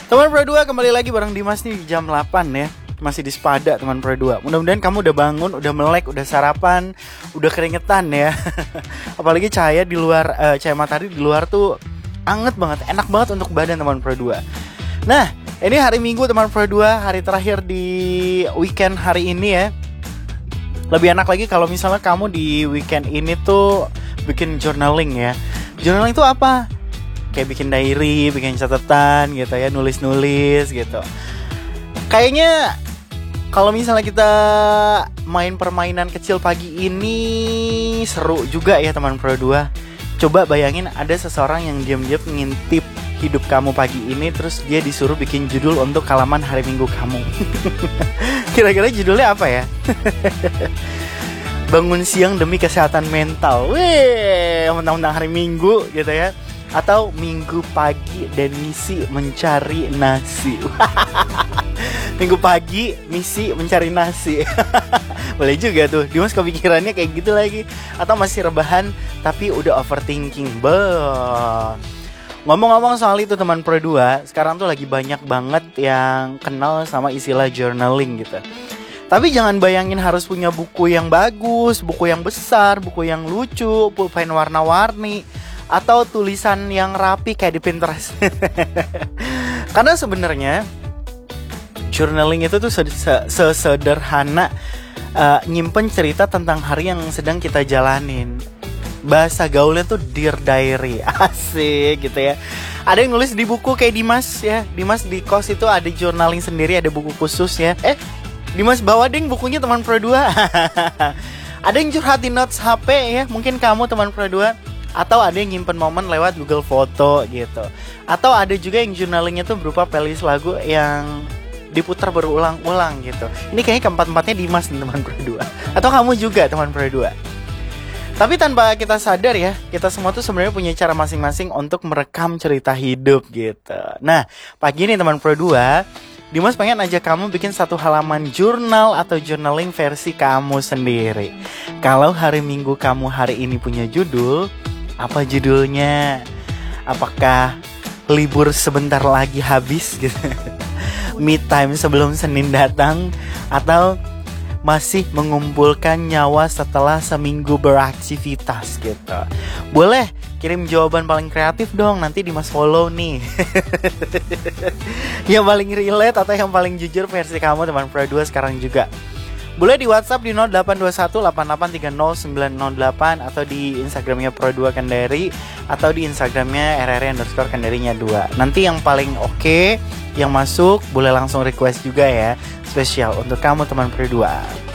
Teman Pro 2, kembali lagi bareng Dimas nih di jam 8 ya. Masih di Spada teman Pro 2. Mudah-mudahan kamu udah bangun, udah melek, udah sarapan, udah keringetan ya. Apalagi cahaya di luar, cahaya matahari di luar tuh anget banget, enak banget untuk badan teman Pro 2. Nah, ini hari Minggu teman Pro 2, hari terakhir di weekend hari ini ya. Lebih enak lagi kalau misalnya kamu di weekend ini tuh bikin journaling ya. Journaling itu apa? Kayak bikin diary, bikin catatan gitu ya, nulis-nulis gitu. Kayaknya kalau misalnya kita main permainan kecil pagi ini seru juga ya teman Pro 2. Coba bayangin ada seseorang yang diam-diam ngintip hidup kamu pagi ini, terus dia disuruh bikin judul untuk halaman hari Minggu kamu. Kira-kira judulnya apa ya? Bangun siang demi kesehatan mental. Wih, mentang-mentang hari Minggu gitu ya. Atau minggu pagi dan misi mencari nasi. Minggu pagi misi mencari nasi. Boleh juga tuh. Dimas kepikirannya kayak gitu lagi. Atau masih rebahan tapi udah overthinking. Ngomong-ngomong soal itu teman Pro 2, sekarang tuh lagi banyak banget yang kenal sama istilah journaling gitu. Tapi jangan bayangin harus punya buku yang bagus, buku yang besar, buku yang lucu, pulpen warna-warni, atau tulisan yang rapi kayak di Pinterest. Karena sebenarnya journaling itu tuh sesederhana nyimpen cerita tentang hari yang sedang kita jalanin. Bahasa gaulnya tuh Dear Diary. Asik gitu ya. Ada yang nulis di buku kayak Dimas ya. Dimas di kos itu ada journaling sendiri, ada buku khusus ya. Dimas bawa ding bukunya teman Pro 2. Ada yang curhat di notes HP ya. Mungkin kamu teman Pro 2. Atau ada yang nyimpen momen lewat Google Foto gitu. Atau ada juga yang journalingnya tuh berupa playlist lagu yang diputar berulang-ulang gitu. Ini kayaknya keempat-empatnya Dimas nih teman Pro 2. Atau kamu juga teman Pro 2. Tapi tanpa kita sadar ya, kita semua tuh sebenarnya punya cara masing-masing untuk merekam cerita hidup gitu. Nah, pagi ini teman Pro 2, Dimas pengen ajak kamu bikin satu halaman jurnal atau journaling versi kamu sendiri. Kalau hari Minggu kamu hari ini punya judul, apa judulnya? Apakah libur sebentar lagi habis gitu? Me time sebelum Senin datang? Atau masih mengumpulkan nyawa setelah seminggu beraktivitas gitu? Boleh kirim jawaban paling kreatif dong, nanti Dimas follow nih. Yang paling relate atau yang paling jujur versi kamu teman Pro 2 sekarang juga. Boleh di WhatsApp di 082188300908 atau di Instagramnya Pro 2 Kendari atau di Instagramnya RRI_Kendarinya 2. Nanti yang paling oke, yang masuk boleh langsung request juga ya, spesial untuk kamu teman Pro 2.